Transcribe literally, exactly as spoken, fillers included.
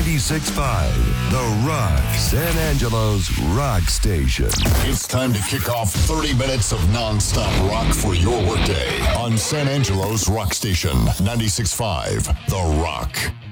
ninety-six point five, The Rock, San Angelo's rock station. It's time to kick off thirty minutes of non-stop rock for your workday on San Angelo's rock station, ninety-six point five, The Rock.